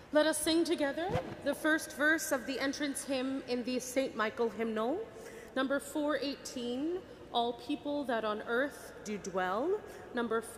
Let us sing together the first verse of the entrance hymn in the St. Michael hymnal, number 418, All People That on Earth Do Dwell, number